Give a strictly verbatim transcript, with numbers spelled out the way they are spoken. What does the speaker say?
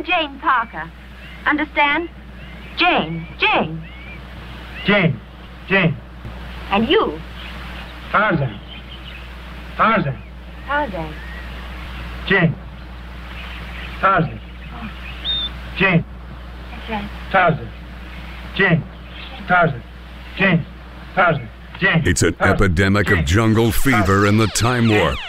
Jane Parker. Understand? Jane, Jane. Jane, Jane. And you? Tarzan. Tarzan. Tarzan. Jane. Tarzan. Jane. That's right. Tarzan. Jane. Tarzan. Jane. Tarzan. Jane. It's an Tarzan. epidemic of jungle fever in the Time Warp.